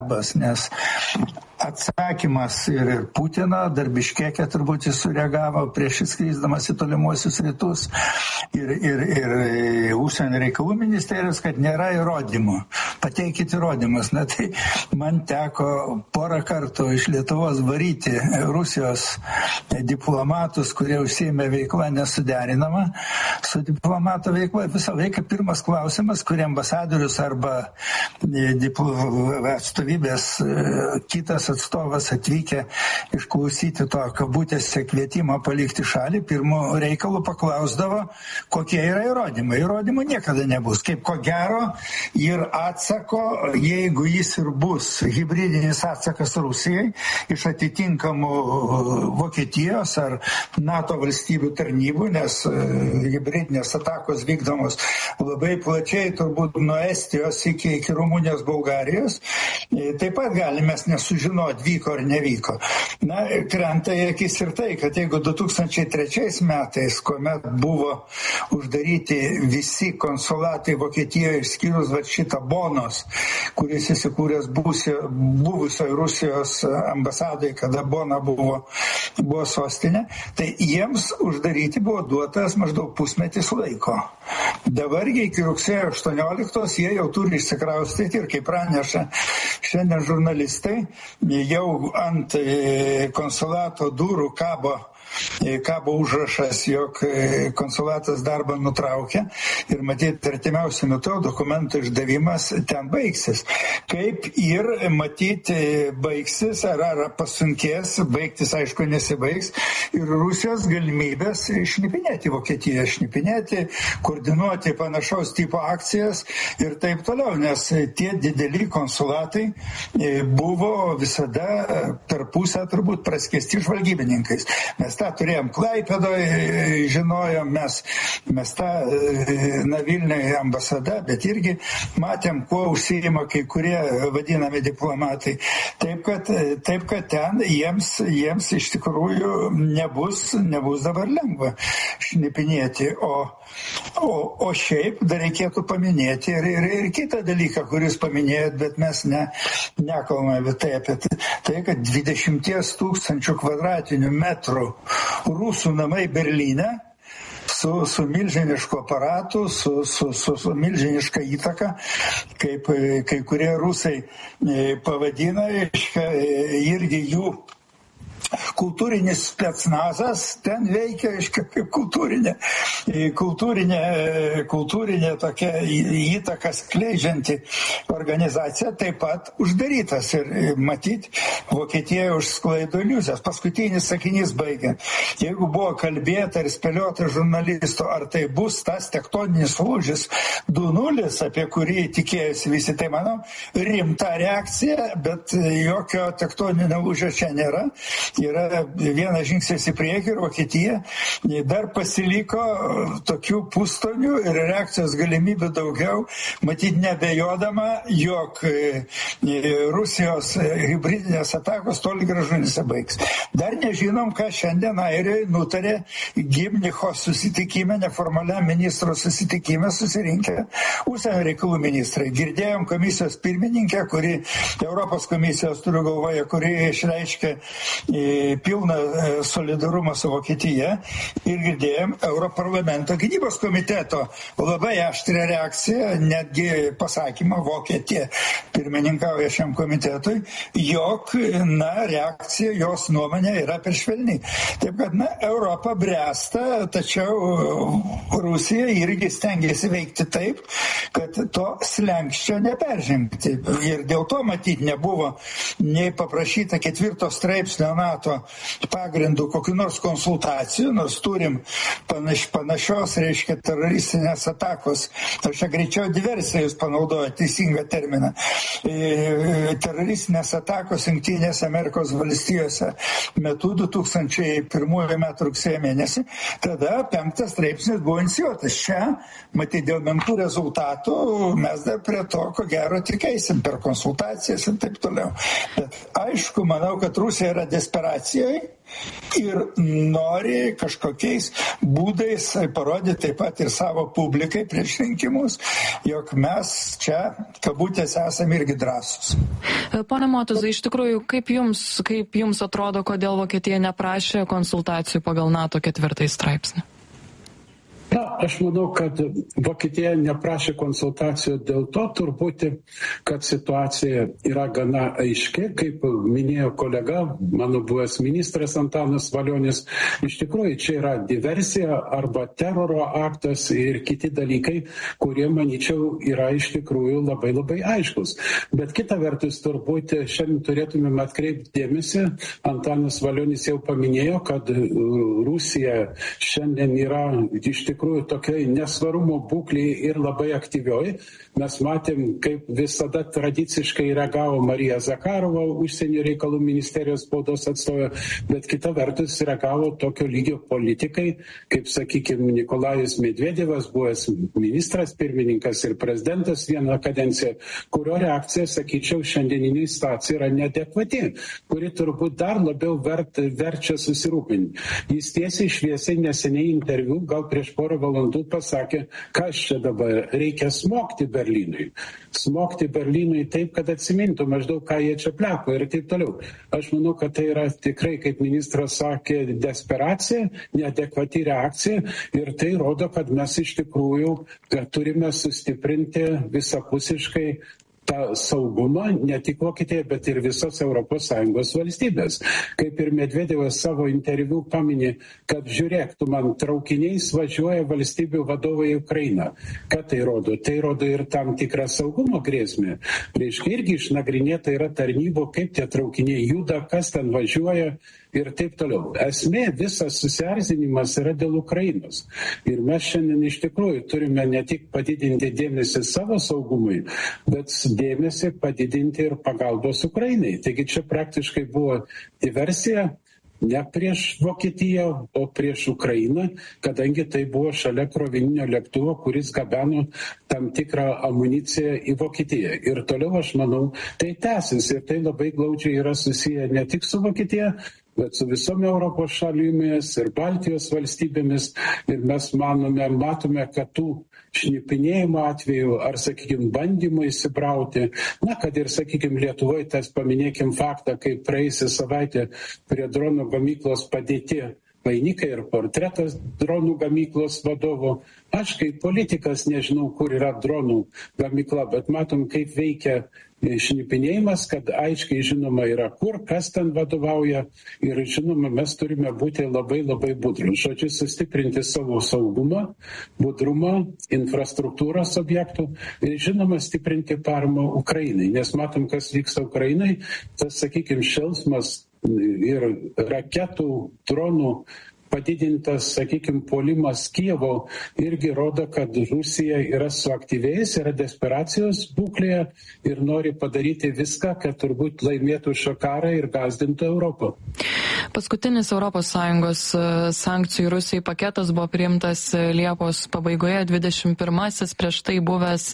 darbas, nes atsakymas ir Putino, dar Biškeke turbūt jis sureagavo prieš įskrisdamas į tolimuosius rytus ir užsienio reikalų ministerijos, kad nėra įrodymų. Pateikit įrodymus. Na tai man teko porą kartų iš Lietuvos varyti Rusijos diplomatus, kurie užsiėmė veiklą nesuderinama su diplomato veikla. Visą laiką pirmas klausimas, kurį ambasadorius arba atstovybės kitas atstovas atvykę išklausyti to kabutėse kvietimo palikti šalį, pirmo reikalų paklausdavo, kokie yra įrodymai. Įrodymų niekada nebus. Kaip ko gero ir atsako, jeigu jis ir bus hybridinis atsakas Rusijai iš atitinkamų Vokietijos ar NATO valstybių tarnybų, nes hybridinės atakos vykdomos labai plačiai, turbūt nuo Estijos iki Rumunijos, Bulgarijos, taip pat galime nesužinoti, vyko ar nevyko. Na, krenta į akis ir tai, kad jeigu 2003 metais, kuomet buvo uždaryti visi konsulatai Vokietijoje, išskyrus šitą Bonos, kuris įsikūręs buvusioje Rusijos ambasadoje, kada Bona buvo sostinė, tai jiems uždaryti buvo duotas maždaug pusmetis laiko. Dabar iki rugsėjo 18 jie jau turi išsikraustyti ir kaip praneša šiandien žurnalistai, jau ant konsulato durų kabo užrašas, jog konsulatas darbą nutraukia ir matyti artimiausiu metu dokumentų išdavimas ten baigsis. Kaip ir matyti baigsis, ar pasunkės, baigtis aišku nesibaigs ir Rusijos galimybės šnipinėti Vokietiją, šnipinėti, koordinuoti panašaus tipo akcijas ir taip toliau, nes tie dideli konsulatai buvo visada per pusę turbūt praskesti žvalgybininkais. Mes tą turėjom Klaipėdoje, žinojom, mes tą Vilniuje ambasada, bet irgi matėm, kuo užsiima kai kurie vadinami diplomatai. Taip, kad ten jiems iš tikrųjų nebus dabar lengva šnipinėti, o šiaip dar reikėtų paminėti ir kitą dalyką, kuris paminėjot, bet mes nekalbame apie tai, kad 20 000 kvadratinių metrų rusų namai Berlyne su milžinišku aparatu, su milžiniška įtaka, kaip kai kurie rusai pavadina, irgi jų kultūrinis specnazas ten veikia, kaip kultūrinė tokia įtaka skleidžianti organizacija, taip pat uždarytas ir matyt, Vokietija užsklaido iliuzijas. Paskutinis sakinys baigiant. Jeigu buvo kalbėta ir spėliota žurnalistų, ar tai bus tas tektoninis lūžis 2.0, apie kurį tikėjosi visi, tai manau, rimta reakcija, bet jokio tektoninio lūžio čia nėra. Yra vienas žingsnis į priekį ir Vokietija dar pasiliko tokių pustonių ir reakcijos galimybių daugiau, matyt nebejodama, jog Rusijos hybridinės atakos toli gražu nesibaigs. Dar nežinom, ką šiandien Airijoje nutarė Gimnicho susitikime, neformaliam ministro susitikime susirinkę užsienio reikalų ministrai. Girdėjom komisijos pirmininkę, kuri Europos komisijos turiu galvoje, kuri išreiškė pilną solidarumą su Vokietija ir girdėjom Europarlamento gynybos komiteto labai aštrią reakciją, netgi pasakymą Vokietija pirmininkauja šiam komitetui, jog, reakcija, jos nuomonė yra per švelni. Taip kad, Europa bręsta, tačiau Rusija irgi stengiasi veikti taip, kad to slenksčio neperžengti. Ir dėl to, matyt, nebuvo nei paprašyta 4 straipsnio NATO pagrindų kokių nors konsultacijų, nors turim panašios, reiškia, teroristinės atakos, aš čia greičiau diversiją jūs panaudojo teisingą terminą, teroristinės atakos Jungtinėse Amerikos valstijose metu 2001 metų rugsėjo mėnesį, tada 5 straipsnis buvo inicijuotas. Čia, matyt, dėl menkų rezultatų mes dar prie to, ko gero, tik eisim per konsultacijas ir taip toliau. Bet aišku, manau, kad Rusija yra desperata situacijoje ir nori kažkokiais būdais parodyti taip pat ir savo publikai prieš rinkimus, jog mes čia, kabutėse, esame irgi drąsūs. Pone Motuzai, iš tikrųjų, kaip jums atrodo, kodėl Vokietija neprašė konsultacijų pagal NATO 4 straipsnį? Na, aš manau, kad Vokietija neprašė konsultacijų dėl to turbūt, kad situacija yra gana aiški, kaip minėjo kolega, mano buvęs ministras Antanas Valionis. Iš tikrųjų, čia yra diversija arba teroro aktas ir kiti dalykai, kurie, manyčiau, yra iš tikrųjų labai labai aiškus. Bet kita vertus, turbūt šiandien turėtumėm atkreipti dėmesį, Antanas Valionis jau paminėjo, kad Rusija šiandien yra iš tikrųjų tokiai nesvarumo būklėje ir labai aktyvioj. Mes matėm, kaip visada tradiciškai reagavo Marija Zakarova, užsienio reikalų ministerijos spaudos atstovė, bet kita vertus reagavo tokio lygio politikai, kaip, sakykime, Nikolajus Medvedevas, buvęs ministras pirmininkas ir prezidentas vieną kadenciją, kurio reakcija, sakyčiau, šiandieninė situacija yra neadekvati, kuri turbūt dar labiau verčia susirūpinti. Jis tiesiai šviesiai neseniai interviu, gal prieš porą valandų pasakė, kas čia dabar reikia smogti Berlynui. Smogti Berlynui taip, kad atsimintų maždaug, ką jie čia pleko ir taip toliau. Aš manau, kad tai yra tikrai, kaip ministras sakė, desperacija, neadekvati reakcija ir tai rodo, kad mes iš tikrųjų turime sustiprinti visapusiškai tą saugumą, ne tik Vokietija, bet ir visos ES valstybės. Kaip ir Medvedevas savo interviu paminė, kad žiūrėk, tu man traukiniais važiuoja valstybių vadovai į Ukrainą. Ką tai rodo? Tai rodo ir tam tikrą saugumo grėsmę. Reiškia, irgi išnagrinėta yra tarnybų, kaip tie traukiniai juda, kas ten važiuoja ir taip toliau. Esmė, visas susierzinimas yra dėl Ukrainos. Ir mes šiandien iš tikrųjų turime ne tik padidinti dėmesį savo saugumui, bet dėmesį padidinti ir pagalbos Ukrainai. Taigi čia praktiškai buvo diversija ne prieš Vokietiją, o prieš Ukrainą, kadangi tai buvo šalia krovininio lėktuvo, kuris gabeno tam tikrą amuniciją į Vokietiją. Ir toliau, aš manau, tai tęsis ir tai labai glaudžiai yra susiję ne tik su Vokietija, bet su visom Europos šalimis ir Baltijos valstybėmis. Ir mes matome, kad tų šnipinėjimo atveju ar, sakykime, bandymų įsibrauti, na, kad ir, sakykime, Lietuvoje tas paminėkim faktą, kaip praėjusią savaitę prie dronų gamyklos padėti vainikai ir portretas dronų gamyklos vadovo. Aš kaip politikas nežinau, kur yra dronų gamykla, bet matom, kaip veikia šnipinėjimas, kad aiškiai žinoma yra kur, kas ten vadovauja ir žinoma, mes turime būti labai labai budrus. Žodžiu, sustiprinti savo saugumą, budrumą, infrastruktūros objektų ir žinoma, stiprinti paramą Ukrainai, nes matom, kas vyksta Ukrainai, tas, sakykime, šėlsmas ir raketų, dronų padidintas, sakykime, puolimas Kijevo irgi rodo, kad Rusija yra suaktyvėjus, yra desperacijos būklėje ir nori padaryti viską, kad turbūt laimėtų šio karą ir gąsdintų Europą. Paskutinis ES sankcijų Rusijai paketas buvo priimtas Liepos pabaigoje, 21-asis, prieš tai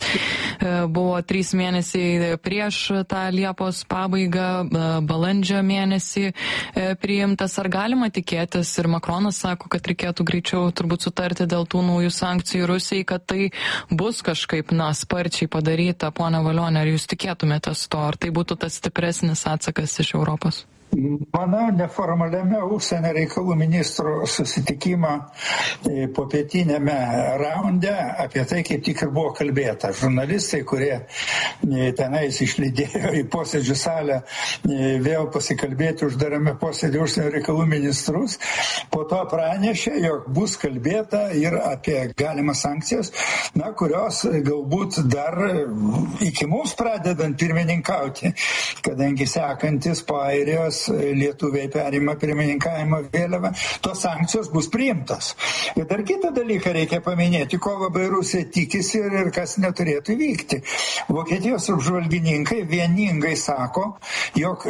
buvo 3 mėnesiai prieš tą Liepos pabaigą, balandžio mėnesį priimtas. Ar galima tikėtis, ir Makronas sako, kad reikėtų greičiau turbūt sutarti dėl tų naujų sankcijų Rusijai, kad tai bus kažkaip, sparčiai padaryta, ponia Valioni, ar jūs tikėtumėtės to, ar tai būtų tas stipresnis atsakas iš Europos? Manau, neformaliame užsienio reikalų ministrų susitikimo popietinėme raunde apie tai kaip tik ir buvo kalbėta. Žurnalistai, kurie tenais išlydėjo į posėdžių salę vėl pasikalbėti uždarame posėdį užsienio reikalų ministrus, po to pranešė, jog bus kalbėta ir apie galimas sankcijas, kurios galbūt dar iki mums pradedant pirmininkauti, kadangi sekantis po Airijos lietuviai perima pirmininkavimo vėliavą, tos sankcijos bus priimtos. Ir dar kitą dalyką reikia paminėti, ko labai Rusija tikisi ir kas neturėtų vykti. Vokietijos apžvalgininkai vieningai sako, jog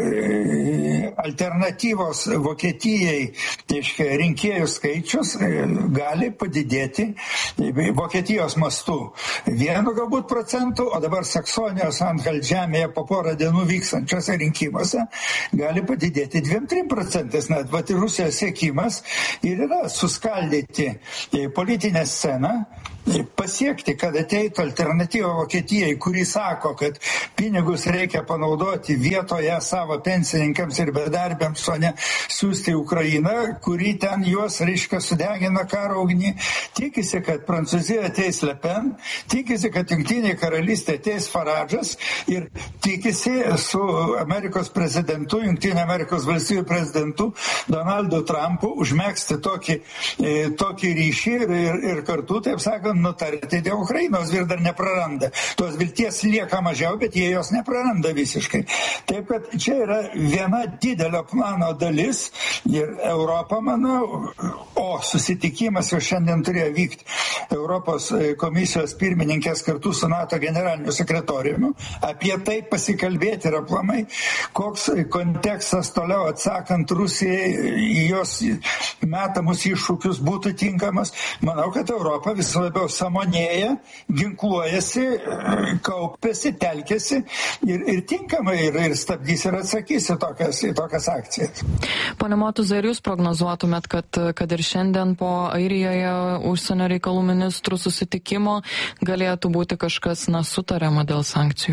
alternatyvos Vokietijai rinkėjų skaičius gali padidėti Vokietijos mastu 1 galbūt procentų, o dabar Saksonijos Anhalt žemėje po porą dienų vykstančiose rinkimuose gali padidėti 2-3%. Net vat Rusijos siekimas ir yra suskaldyti politinę sceną, pasiekti, kad ateitų alternatyva Vokietijai, kuri sako, kad pinigus reikia panaudoti vietoje savo pensininkams ir bedarbiams, o ne siūsti į Ukrainą, kuri ten juos, reiškia, sudegina karo ugnį. Tikisi, kad Prancūzija ateis Le Pen, tikisi, kad Jungtinė karalystė ateis Faradžas ir tikisi su Amerikos prezidentu, Jungtinė Amerikos valstybių prezidentu Donaldu Trumpu užmegzti tokį ryšį ir kartu, taip sakant, nutarti dėl Ukrainos ir dar nepraranda. Tos vilties lieka mažiau, bet jie jos nepraranda visiškai. Taip, kad čia yra viena didelio plano dalis ir Europa, manau, o susitikimas jau šiandien turėjo vykti Europos komisijos pirmininkės kartu su NATO generaliniu sekretoriumi, apie tai pasikalbėti ir aplamai, koks kontekstas toliau atsakant Rusijai į jos metamus iššūkius būtų tinkamas. Manau, kad Europa vis labiau sąmonėja, ginkluojasi, kaupiasi, telkiasi ir tinkamai ir stabdys ir atsakys į tokias akcijas. Pone Motuzai, ar jūs prognozuotumėt, kad ir šiandien po Airijoje užsienio reikalų ministrų susitikimo galėtų būti kažkas sutariama dėl sankcijų?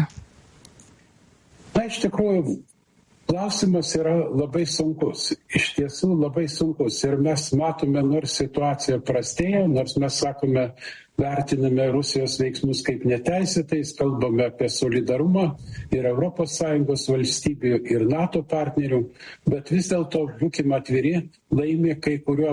Na, iš tikrųjų, klausimas yra labai sunkus. Iš tiesų labai sunkus. Ir mes matome, nors situacija prastėja, nors mes sakome, vertiname Rusijos veiksmus kaip neteisėtais, kalbame apie solidarumą ir ES valstybių ir NATO partnerių, bet vis dėlto būkime atviri, laimi kai kurių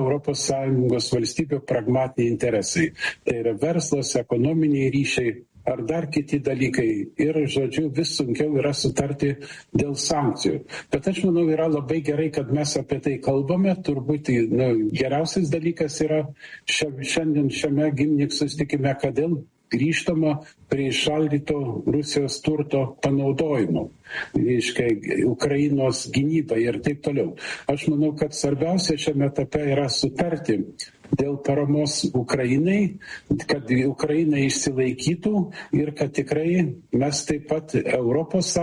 ES valstybių pragmatiniai interesai. Tai yra verslas, ekonominiai ryšiai ar dar kiti dalykai. Ir, žodžiu, vis sunkiau yra sutarti dėl sankcijų. Bet aš manau, yra labai gerai, kad mes apie tai kalbame. Turbūt geriausias dalykas yra šiandien šiame Gimnik susitikime, kodėl grįžtama prie įšaldyto Rusijos turto panaudojimo, reiškia Ukrainos gynybai ir taip toliau. Aš manau, kad svarbiausia šiame etape yra sutarti dėl paramos Ukrainai, kad Ukraina išsilaikytų ir kad tikrai mes taip pat ES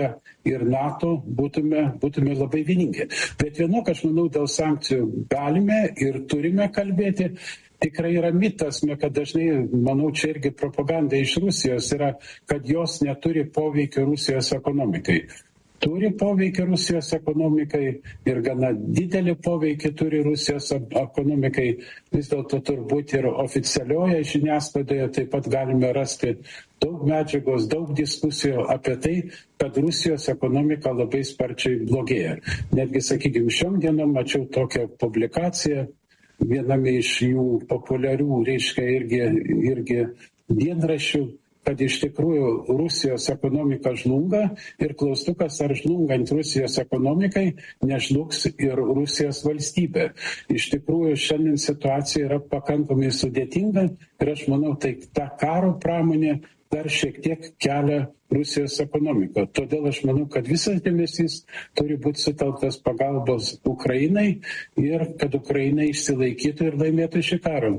ir NATO būtume labai vieningi. Bet vienok, aš manau, dėl sankcijų galime ir turime kalbėti. Tikrai yra mitas, kad dažnai, manau, čia irgi propaganda iš Rusijos yra, kad jos neturi poveikio Rusijos ekonomikai. Turi poveikį Rusijos ekonomikai ir gana didelį poveikį turi Rusijos ekonomikai. Vis dėlto turbūt ir oficialioje žiniasklaidoje taip pat galime rasti daug medžiagos, daug diskusijų apie tai, kad Rusijos ekonomika labai sparčiai blogėja. Netgi, sakykime, šiom dienom mačiau tokią publikaciją, viename iš jų populiarių, reiškia irgi dienraščių, kad iš tikrųjų Rusijos ekonomika žlunga ir klaustukas, ar žlungant Rusijos ekonomikai nežlugs ir Rusijos valstybė. Iš tikrųjų šiandien situacija yra pakankamai sudėtinga ir aš manau, tai ta karo pramonė dar šiek tiek kelia Rusijos ekonomiką. Todėl aš manau, kad visas dėmesys turi būti sutelktas pagalbos Ukrainai ir kad Ukraina išsilaikytų ir laimėtų šį karą.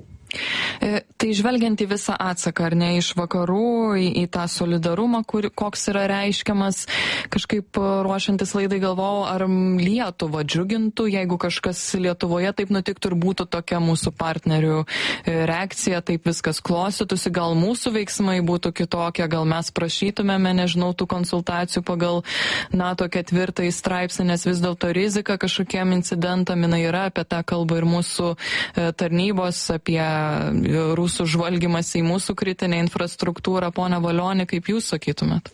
Tai žvelgiant į visą atsaką, ar ne, iš vakarų, į tą solidarumą, koks yra reiškiamas, kažkaip ruošiantis laidai galvojau, ar Lietuvą džiugintų, jeigu kažkas Lietuvoje taip nutiktų ir būtų tokia mūsų partnerių reakcija, taip viskas klostytųsi, gal mūsų veiksmai būtų kitokie, gal mes prašytumėme, nežinau, tų konsultacijų pagal NATO 4 straipsnį, nes vis dėlto rizika kažkokiem incidentam yra, apie tą kalbą ir mūsų tarnybos, apie rusų žvalgymas į mūsų kritinę infrastruktūrą. Pone Valioni, kaip jūs sakytumėt?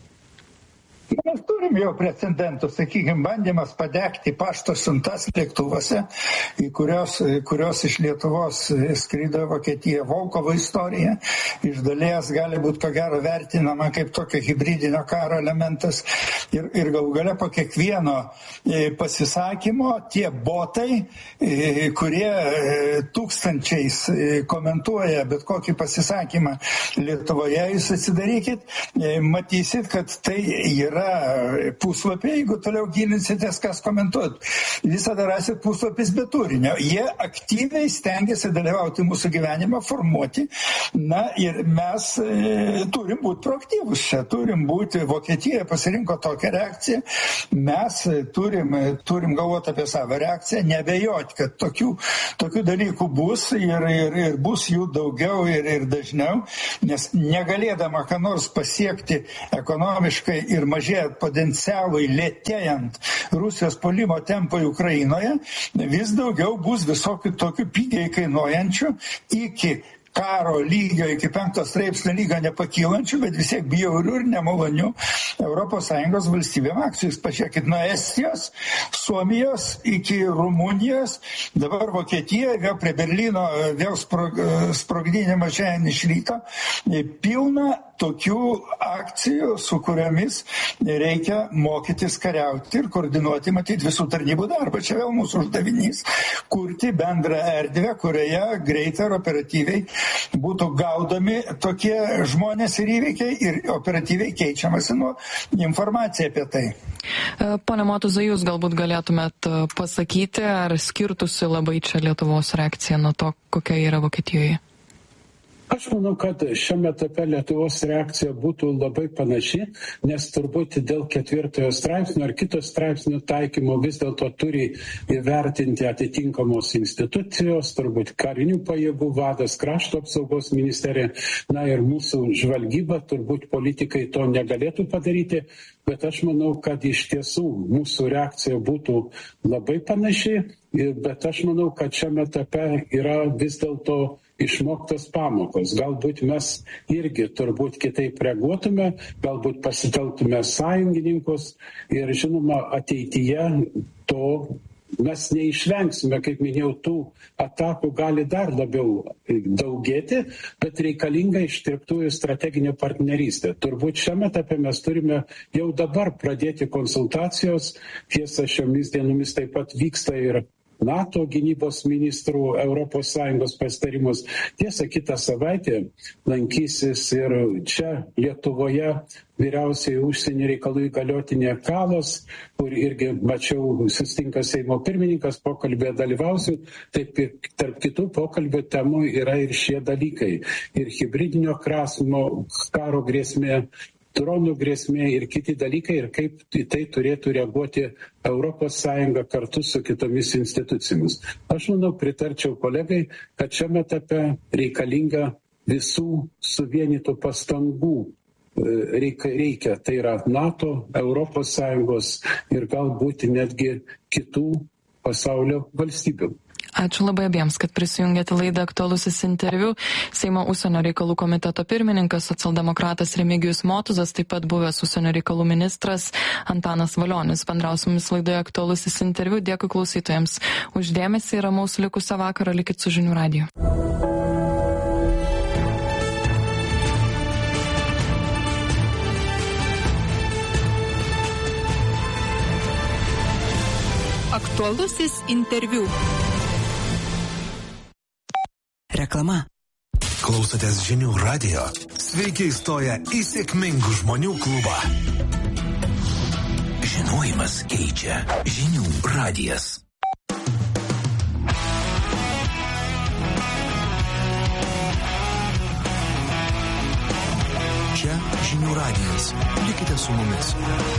Mes turim jau precedentų, sakykime, bandymas padegti pašto siuntas lėktuvuose, į kurios iš Lietuvos skrido Vokietija. Volkovo istorija iš dalies gali būti, ko gero, vertinama kaip tokio hibridinio karo elementas. Ir galų gale po kiekvieno pasisakymo tie botai, kurie tūkstančiais komentuoja bet kokį pasisakymą Lietuvoje, jūs atsidarykit, matysit, kad tai yra puslapį, jeigu toliau gilinsitės, kas komentuot. Visada rasit puslapis be turinio. Jie aktyviai stengiasi dalyvauti mūsų gyvenimą, formuoti. Na ir mes turim būti proaktyvus čia, turim būti, Vokietija pasirinko tokią reakciją, mes turim galvoti apie savo reakciją, nebejoti, kad tokių dalykų bus ir bus jų daugiau ir dažniau, nes negalėdama ką nors pasiekti ekonomiškai ir mažėjant potencialui, lėtėjant Rusijos puolimo tempui Ukrainoje, vis daugiau bus visokių tokių pigiai kainuojančių iki karo lygio, iki 5 straipsnio lygio nepakylančių, bet vis tiek bjaurių ir nemalonių ES valstybėm akcijų. Jūs pažiūrėkit nuo Estijos, Suomijos iki Rumunijos, dabar Vokietija, vėl prie Berlyno, vėl sprogdinimą šiandien iš ryto. Pilna tokių akcijų, su kuriomis reikia mokytis kariauti ir koordinuoti, matyti visų tarnybų darbą. Čia vėl mūsų uždavinys - kurti bendrą erdvę, kurioje greitai ir operatyviai būtų gaudomi tokie žmonės ir įvykiai ir operatyviai keičiamasi nuo informacija apie tai. Pone Motuzai, jūs galbūt galėtumėt pasakyti, ar skirtųsi labai čia Lietuvos reakcija nuo to, kokia yra Vokietijoje? Aš manau, kad šiame etape Lietuvos reakcija būtų labai panaši, nes turbūt dėl 4 straipsnio ar kito straipsnio taikymo vis dėlto turi įvertinti atitinkamos institucijos, turbūt karinių pajėgų vadas, krašto apsaugos ministerija, na ir mūsų žvalgyba, turbūt politikai to negalėtų padaryti, bet aš manau, kad iš tiesų mūsų reakcija būtų labai panaši, bet aš manau, kad šiame etape yra vis dėlto išmoktos pamokos. Galbūt mes irgi turbūt kitaip reaguotume, galbūt pasitelktume sąjungininkus ir žinoma ateityje to mes neišvengsime, kaip minėjau, tų atakų gali dar labiau daugėti, bet reikalinga iš tirptųjų strateginė partnerystė. Turbūt šiame etape mes turime jau dabar pradėti konsultacijos, tiesa šiomis dienomis taip pat vyksta ir NATO gynybos ministrų ES pasitarimus. Tiesa, kitą savaitę lankysis ir čia Lietuvoje vyriausiai užsienio reikalų įgaliotinė Kalos, kur irgi mačiau susitinka Seimo pirmininkas, pokalbėje dalyvausiu. Taip ir tarp kitų pokalbio temų yra ir šie dalykai. Ir hibridinio karo grėsmė, dronų grėsmė ir kiti dalykai ir kaip į tai turėtų reaguoti ES kartu su kitomis institucijomis. Aš manau, pritarčiau kolegai, kad šiame etape reikalinga visų suvienytų pastangų. Reikia, tai yra NATO, ES ir galbūt netgi kitų pasaulio valstybių. Ačiū labai abiems, kad prisijungėte laidą Aktualusis interviu. Seimo užsienio reikalų komiteto pirmininkas, socialdemokratas Remigijus Motuzas, taip pat buvęs užsienio reikalų ministras Antanas Valionis. Bendrausiamis laidoje Aktualusis interviu. Dėkui klausytojams už dėmesį ir ramaus likusio vakaro. Likit su Žinių radiju. Aktualusis interviu. Reklama. Klausotės Žinių radijo? Sveiki įstoję į sėkmingų žmonių klubą. Žinojimas keičia. Žinių radijas. Čia Žinių radijas. Likite su mumis.